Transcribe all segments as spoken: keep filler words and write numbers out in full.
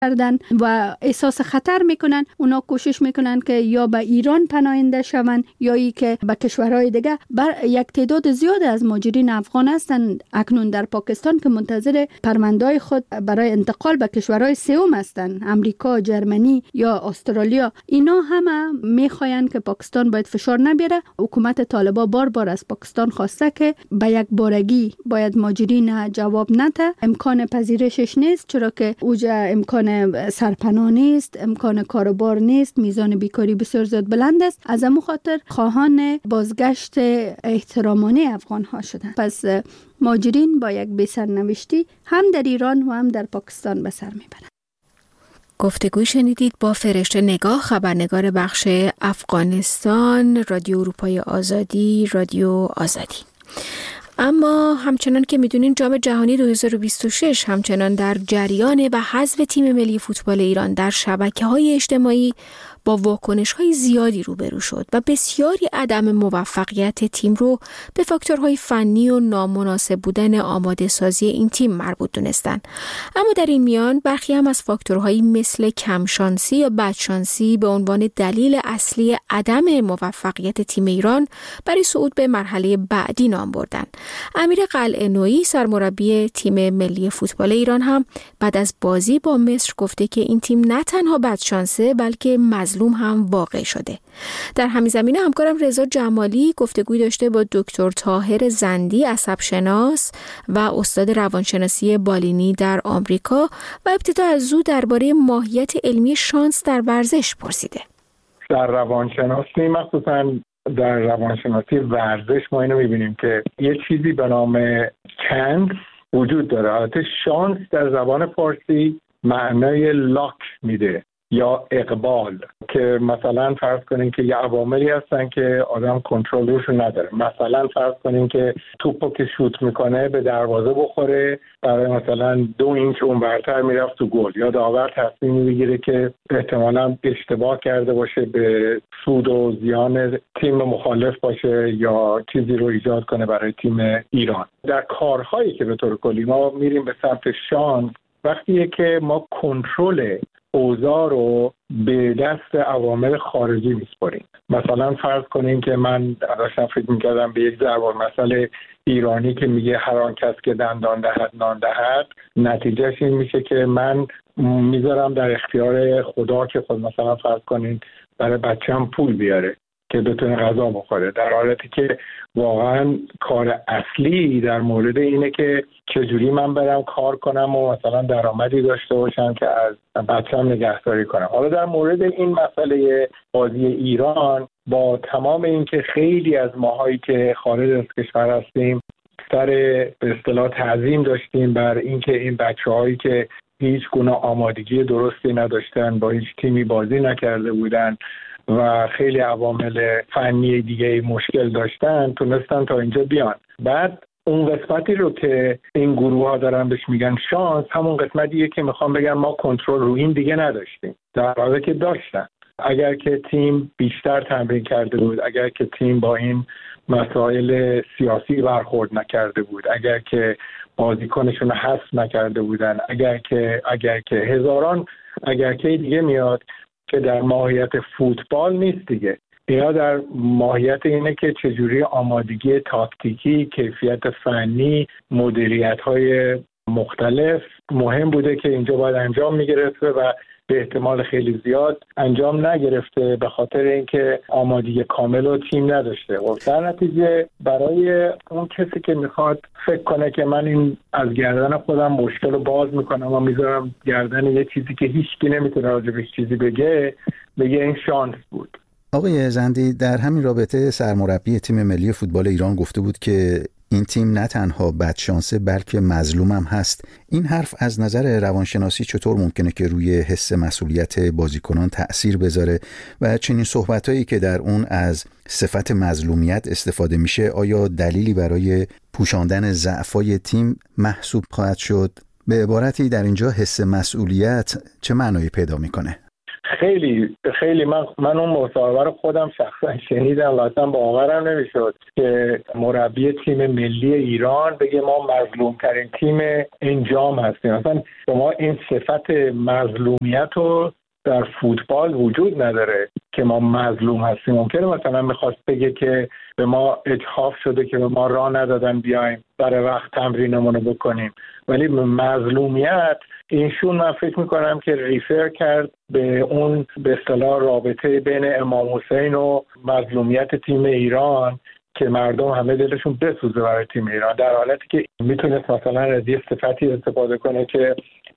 کردن و احساس خطر میکنن، اونا کوشش میکنن که یا به ایران پناهنده شون یا ای که به کشورهای دیگه. بر یک تعداد زیاد از مهاجرین افغان هستند اکنون در پاکستان که منتظر پرونده‌های خود برای انتقال به کشورهای سوم هستند، امریکا، جرمنی یا استرالیا. اینا همه میخواین که پاکستان باید فشار نبیاره. حکومت طالبان بار بار از پاکستان خواسته که به یک بارگی باید مهاجرین جواب نده، امکان پذیرشش نیست، چرا که اوجا امکان سرپناه نیست، امکان کاروبار نیست، میزان بیکاری بسیار زیاد بلند است. از همون خاطر خواهان بازگشت احترامانه افغان ها شدند. پس مهاجرین با یک بی سرنوشتی هم در ایران و هم در پاکستان به سر میبرند. گفتگوی شنیدید با فرشته نگاه، خبرنگار بخش افغانستان، رادیو اروپای آزادی، رادیو آزادی. اما همچنان که میدونین جام جهانی دو هزار و بیست و شش همچنان در جریان و حذف تیم ملی فوتبال ایران در شبکه‌های اجتماعی با واکنش‌های زیادی روبرو شد و بسیاری عدم موفقیت تیم رو به فاکتورهای فنی و نامناسب بودن آماده سازی این تیم مربوط دونستن. اما در این میان برخی هم از فاکتورهایی مثل کمشانسی یا بدشانسی به عنوان دلیل اصلی عدم موفقیت تیم ایران برای صعود به مرحله بعدی نام بردن. امیر قلعه‌نویی سرمربی تیم ملی فوتبال ایران هم بعد از بازی با مصر گفته که این تیم نه تنها بدشانسه بلکه مظلوم هم واقع شده. در همین زمینه همکارم رضا جمالی گفتگوی داشته با دکتر طاهر زندی، عصبشناس و استاد روانشناسی بالینی در آمریکا و ابتدا از او درباره ماهیت علمی شانس در ورزش پرسیده. در روانشناسی، مخصوصاً در روانشناسی ورزش، ما اینو می‌بینیم که یه چیزی به نام چانس وجود داره. البته شانس در زبان فارسی معنای لاک میده یا اقبال، که مثلا فرض کنین که یه عواملی هستن که آدم کنترل روشون نداره. مثلا فرض کنین که توپو که شوت میکنه به دروازه بخوره، برای مثلا دو اینچ اونورتر میرفت تو گل، یا داور تصمیم میگیره که احتمالاً اشتباه کرده باشه به سود و زیان تیم مخالف باشه یا چیزی رو ایجاد کنه برای تیم ایران. در کارهایی که به طور کلی ما میریم به سمت شانس، وقتیه که ما کنترل اوضاع رو به دست عوامل خارجی میسپاریم. مثلا فرض کنین که من داشتم فکر میکردم به یک ضرب المثل ایرانی که میگه هر آن کس که دندان دهد نان دهد، نتیجهش این میشه که من میذارم در اختیار خدا که خود مثلا فرض کنین برای بچه‌م پول بیاره که بتونه غذا بخوره، در حالتی که واقعا کار اصلی در مورد اینه که چجوری من برم کار کنم و مثلا درآمدی داشته باشم که از بچه‌م نگهداری کنم. حالا در مورد این مسئله بازی ایران، با تمام این که خیلی از ماهایی که خارج از کشور هستیم سر به اصطلاح تعظیم داشتیم بر اینکه این بچه‌هایی که هیچ گونه آمادگی درستی نداشتن، با هیچ تیمی بازی نکرده بودن و خیلی عوامل فنی دیگه مشکل داشتن، تونستن تا اینجا بیان. بعد اون قسمتی رو که این گروه ها دارن بهش میگن شانس، همون قسمتیه که میخوام بگم ما کنترل رو این دیگه نداشتیم، در حالی که داشتن. اگر که تیم بیشتر تمرین کرده بود، اگر که تیم با این مسائل سیاسی برخورد نکرده بود، اگر که بازیکنشون رو حذف نکرده بودن، اگر که اگر که هزاران اگر که دیگه میاد که در ماهیت فوتبال نیست دیگه. اینا در ماهیت اینه که چجوری آمادگی تاکتیکی، کیفیت فنی، مدیریت‌های مختلف مهم بوده که اینجا باید انجام می‌گرفته و به احتمال خیلی زیاد انجام نگرفته به خاطر اینکه آمادگی کامل و تیم نداشته. و در نتیجه برای اون کسی که میخواد فکر کنه که من این از گردن خودم مشکل رو باز میکنم و میذارم گردن یه چیزی که هیچکی نمیتونه راجبش چیزی بگه، بگه این شانس بود. آقای زندی، در همین رابطه سرمربی تیم ملی فوتبال ایران گفته بود که این تیم نه تنها بدشانسه بلکه مظلوم هم هست. این حرف از نظر روانشناسی چطور ممکنه که روی حس مسئولیت بازیکنان تأثیر بذاره و چنین صحبتایی که در اون از صفت مظلومیت استفاده میشه آیا دلیلی برای پوشاندن ضعف‌های تیم محسوب خواهد شد؟ به عبارتی در اینجا حس مسئولیت چه معنایی پیدا میکنه؟ خیلی خیلی من من اون مصاحبه رو خودم شخصا شنیدم و اصلا باورم نمیشد که مربی تیم ملی ایران بگه ما مظلوم ترین تیم انجام هستیم. اصلا شما این صفت مظلومیت رو در فوتبال وجود نداره که ما مظلوم هستیم. ممکنه مثلا میخواست بگه که به ما اجحاف شده که به ما راه ندادن بیایم برای وقت تمرینمون رو بکنیم، ولی مظلومیت اینشون من فکر میکنم که ریفر کرد به اون به اصطلاح رابطه بین امام حسین و مظلومیت تیم ایران که مردم همه دلشون بسوزه برای تیم ایران، در حالتی که میتونست مثلا از یه صفتی استفاده کنه که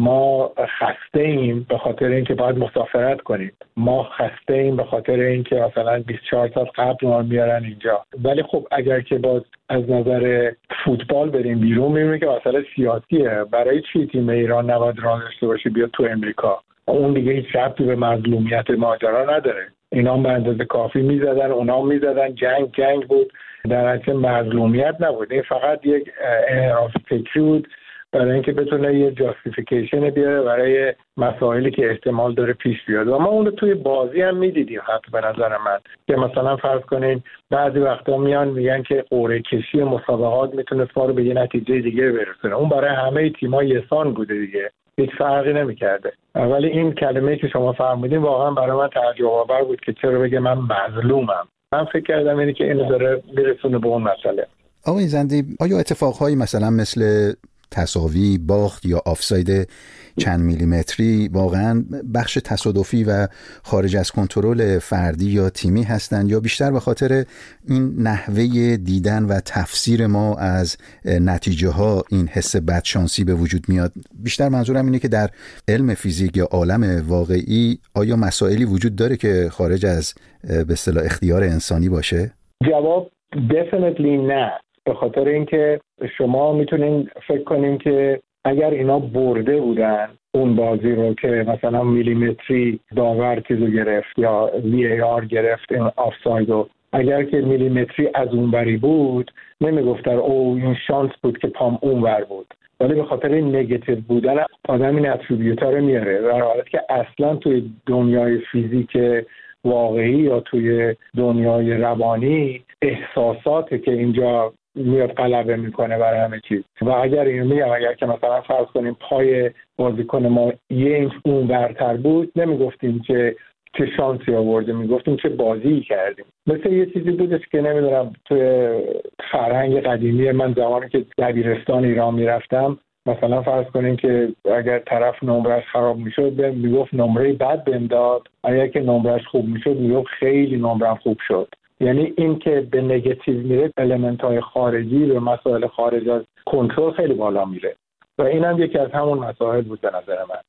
ما خسته ایم به خاطر اینکه باید مسافرت کنیم، ما خسته ایم به خاطر اینکه مثلا بیست و چهار سال قبل ما میارن اینجا. ولی خب اگر که باز از نظر فوتبال بریم بیرون میبینیم که مسئله سیاسیه. برای چی تیم ایران نباید راه داشته باشه بیاد تو امریکا؟ اون دیگه هیچ ربطی به مظلومیت ماجرا نداره. اینا هم به اندازه کافی میزدن، اونا هم میزدن، جنگ جنگ بود، در حالت مظلومیت نبود. این فقط یک انحراف فکری بود برای اینکه بتونه یه جاستیفیکیشن بیاره برای مسائلی که احتمال داره پیش بیاد. و ما اون رو توی بازی هم میدیدیم. حتی به نظر من که مثلا فرض کنین بعضی وقتا میان میگن که قرعه کشی مسابقات میتونه ما رو به یه نتیجه دیگه برسونه. اون برای همه تیم‌ها یکسان بوده دیگه، هیچ فرقی نمی‌کرده. ولی این کلمه‌ای که شما فرمودین واقعا برای من تعجب آور بود که چرا بگه من مظلومم. من فکر کردم اینی که اینو داره میرسونه به اون مسئله. آقای زندی، آیا اتفاقهایی مثلا مثل تساوی، باخت یا آفساید چند میلیمتری واقعا بخش تصادفی و خارج از کنترل فردی یا تیمی هستند، یا بیشتر به خاطر این نحوه دیدن و تفسیر ما از نتیجه ها این حس بدشانسی به وجود میاد؟ بیشتر منظورم اینه که در علم فیزیک یا عالم واقعی آیا مسائلی وجود داره که خارج از به اصطلاح اختیار انسانی باشه؟ جواب definitely نه. به خاطر اینکه شما میتونین فکر کنین که اگر اینا برده بودن اون بازی رو که مثلا میلیمتری داور چیزو گرفت یا وی ای آر گرفت این آفسایدو، اگر که میلیمتری از اون بری بود نمیگفتن او این شانس بود که پام اون ور بود، ولی به خاطر این نگاتیو بودن آدم این اتریبیوتا رو میاره، در حالی که اصلا توی دنیای فیزیک واقعی یا توی دنیای روانی احساساته که اینجا میاد غلبه میکنه برای همه چیز. و اگر اینو میگم اگر که مثلا فرض کنیم پای بازیکن ما یه اینچ اون برتر بود نمیگفتیم که چه شانسی آورده، میگفتیم چه بازی کردیم. مثل یه چیزی بودش که نمیدونم توی فرهنگ قدیمی من زمانی که دبیرستان ایران میرفتم، مثلا فرض کنیم که اگر طرف نمرش خراب میشد میگفت نمره بد بهم داد، اگر که نمرش خوب میشد میگفت خیلی نمرم خوب شد. یعنی این که به نگاتیو میره، المنت های خارجی به مسائل خارج از کنترل خیلی بالا میره و این هم یکی از همون مسائل بود به نظر من.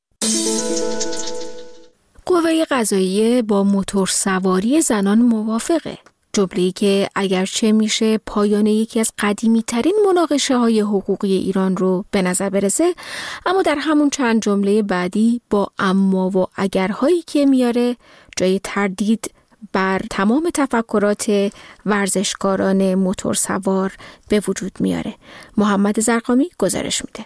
قوه قضاییه با موتور سواری زنان موافقه. جمله‌ای که اگرچه میشه پایان یکی از قدیمی ترین مناقشه های حقوقی ایران رو به نظر برسه، اما در همون چند جمله بعدی با اما و اگرهایی که میاره جای تردید بر تمام تفکرات ورزشکاران موتور سوار به وجود میاره. محمد زرقامی گزارش میده.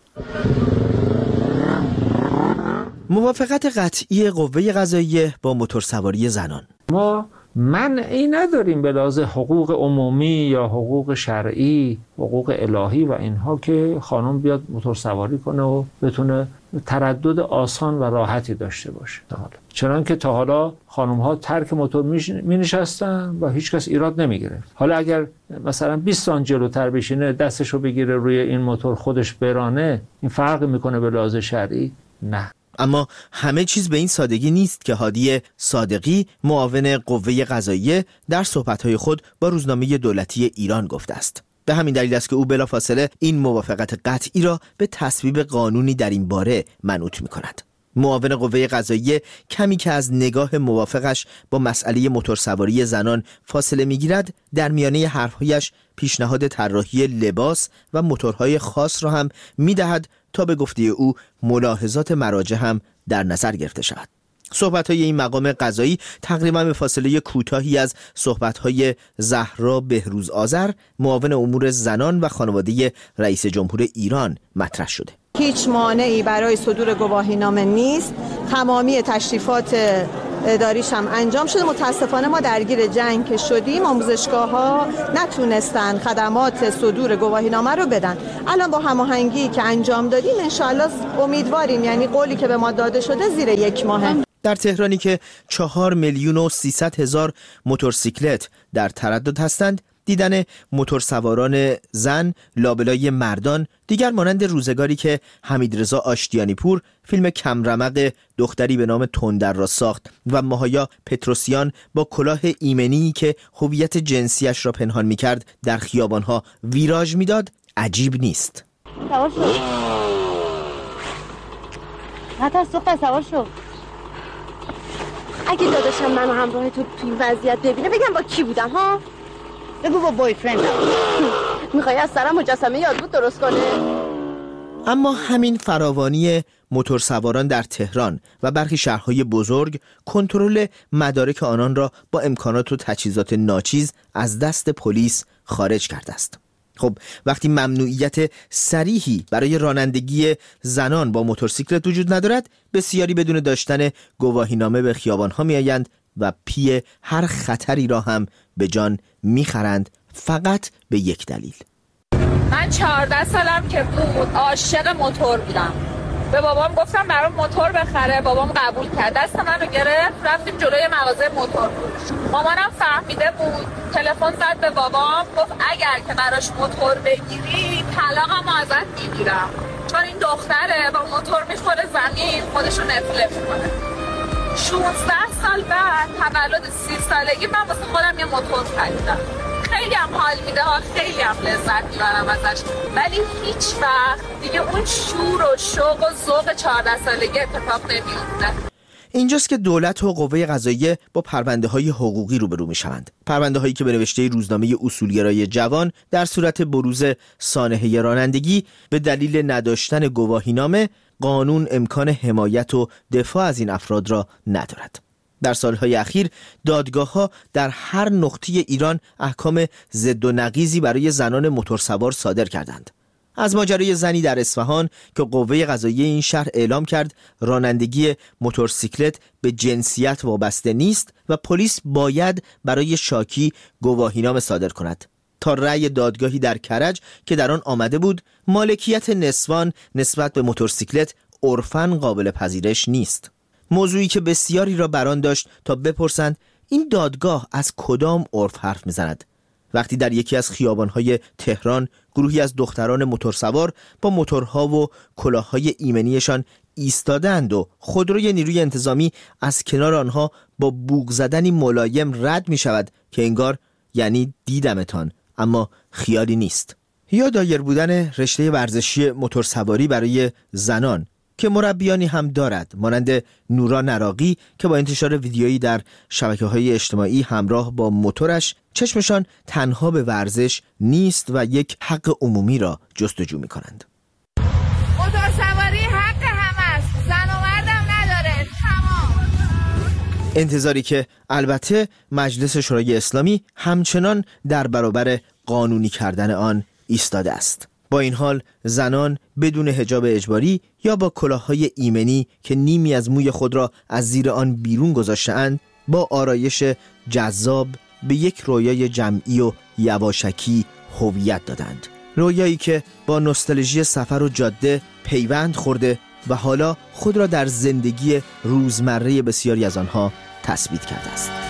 موافقت قطعی قوه قضاییه با موتور سواری زنان. ما منعی نداریم به لحاظ حقوق عمومی یا حقوق شرعی، حقوق الهی و اینها که خانم بیاد موتور سواری کنه و بتونه تردد آسان و راحتی داشته باشه. چنان که تا حالا خانم ها ترک موتور می نشستن و هیچ کس ایراد نمی گرفت. حالا اگر مثلا بیست سانت جلوتر بشینه دستشو بگیره روی این موتور خودش برانه، این فرق میکنه به لحاظ شرعی؟ نه. اما همه چیز به این سادگی نیست که هادی صادقی معاون قوه قضاییه در صحبت‌های خود با روزنامه دولتی ایران گفته است. به همین دلیل است که او بلافاصله این موافقت قطعی را به تصویب قانونی در این باره منوط می‌کند. معاون قوه قضاییه کمی که از نگاه موافقش با مسئله موتورسواری زنان فاصله می‌گیرد، در میانه حرف‌هایش پیشنهاد طراحی لباس و موتورهای خاص را هم می‌دهد تا به گفته او ملاحظات مراجع هم در نظر گرفته شود. صحبت‌های این مقام قضایی تقریبا به فاصله کوتاهی از صحبت‌های زهرا بهروز آذر، معاون امور زنان و خانواده رئیس جمهور ایران مطرح شده. هیچ مانعی برای صدور گواهینامه نیست. تمامی تشریفات اداریش هم انجام شده. متاسفانه ما درگیر جنگ که شدیم، آموزشگاه‌ها نتونستن خدمات صدور گواهینامه رو بدن. الان با هماهنگی که انجام دادیم انشالله امیدواریم، یعنی قولی که به ما داده شده زیر یک ماه. در تهرانی که چهار میلیون و سیصد هزار موتورسیکلت در تردد هستند، دیدن موتورسواران زن لابلای مردان دیگر مانند روزگاری که حمیدرضا آشتیانی پور فیلم کمرمق دختری به نام تندر را ساخت و ماهایا پتروسیان با کلاه ایمنی که هویت جنسیش را پنهان می‌کرد در خیابان‌ها ویراژ می‌داد عجیب نیست. سوار شو. حتی صبح سوار شو. اگه داداشم منو همراه تو توی وضعیت ببینه بگم با کی بودم ها؟ بگو با بوی فرندم. میخوای از سرم مجسمه یادبود درست کنه؟ اما همین فراوانی موتورسواران در تهران و برخی شهرهای بزرگ کنترل مدارک آنان را با امکانات و تجهیزات ناچیز از دست پلیس خارج کرده است. خب وقتی ممنوعیت صریحی برای رانندگی زنان با موتورسیکلت وجود ندارد، بسیاری بدون داشتن گواهینامه به خیابان‌ها می‌آیند و پی هر خطری را هم به جان می‌خرند، فقط به یک دلیل. من چهارده سالم که بود عاشق موتور بودم. به بابام گفتم برام موتور بخره، بابام قبول کرد. دست منو گرفت، رفتیم جلوی مغازه موتور فروش. مامانم فهمیده بود، تلفن زد به بابام، گفت اگر که براش موتور بگیری طلاقمو ازت میگیرم، چون این دختره با موتور میخوره زمین، خودشو نفله میکنه. شانزده سال بعد تولد سی سالگی من واسه خودم یه موتور خریدم. خیلی هم حال میده ها، خیلی هم لذت میبرم ازش، ولی هیچ وقت دیگه اون شور و شوق و ذوق چهارده سالگی اتفاق نمیفته. اینجاست که دولت و قوه قضاییه با پرونده های حقوقی روبرو میشوند. پرونده هایی که به نوشته روزنامه اصولگرای جوان در صورت بروز سانحه رانندگی به دلیل نداشتن گواهینامه قانون امکان حمایت و دفاع از این افراد را ندارد. در سالهای اخیر دادگاه‌ها در هر نقطه ایران احکام ضد و نقیضی برای زنان موتورسوار صادر کردند. از ماجرای زنی در اصفهان که قوه قضاییه این شهر اعلام کرد رانندگی موتورسیکلت به جنسیت وابسته نیست و پلیس باید برای شاکی گواهینامه صادر کند، تا رأی دادگاهی در کرج که در آن آمده بود مالکیت نسوان نسبت به موتورسیکلت عرفاً قابل پذیرش نیست. موضوعی که بسیاری را بران داشت تا بپرسند این دادگاه از کدام عرف حرف میزند، وقتی در یکی از خیابان‌های تهران گروهی از دختران موتورسوار با موتورها و کلاه‌های ایمنیشان ایستادند و خودروی نیروی انتظامی از کنار آنها با بوق زدنی ملایم رد می‌شود که انگار یعنی دیدمتان اما خیالی نیست. یا دایر بودن رشته ورزشی موتورسواری برای زنان که مربیانی هم دارد، مانند نورا نراقی که با انتشار ویدیویی در شبکه‌های اجتماعی همراه با موتورش چشمشان تنها به ورزش نیست و یک حق عمومی را جستجو می‌کنند. موتورسواری حق همه است، زن و مردم نداره، تمام. انتظاری که البته مجلس شورای اسلامی همچنان در برابر قانونی کردن آن ایستاده است. با این حال زنان بدون حجاب اجباری یا با کلاه‌های ایمنی که نیمی از موی خود را از زیر آن بیرون گذاشته‌اند با آرایش جذاب به یک رویای جمعی و یواشکی هویت دادند. رویایی که با نوستالژی سفر و جاده پیوند خورده و حالا خود را در زندگی روزمره بسیاری از آنها تثبیت کرده است.